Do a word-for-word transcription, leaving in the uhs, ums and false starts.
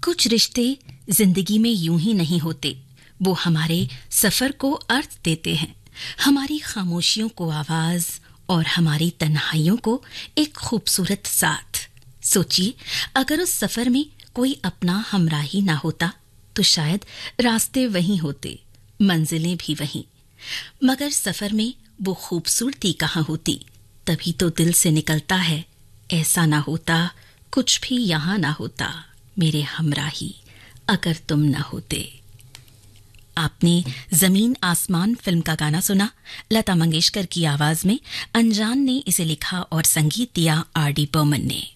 कुछ रिश्ते जिंदगी में यूं ही नहीं होते, वो हमारे सफर को अर्थ देते हैं, हमारी खामोशियों को आवाज और हमारी तन्हाइयों को एक खूबसूरत साथ। सोचिए, अगर उस सफर में कोई अपना हमराही ना होता तो शायद रास्ते वहीं होते, मंजिलें भी वहीं, मगर सफर में वो खूबसूरती कहाँ होती। तभी तो दिल से निकलता है, ऐसा ना होता, कुछ भी यहाँ ना होता मेरे हमराही, अगर तुम न होते। आपने जमीन आसमान फिल्म का गाना सुना। लता मंगेशकर की आवाज में अनजान ने इसे लिखा और संगीत दिया आर डी बर्मन ने।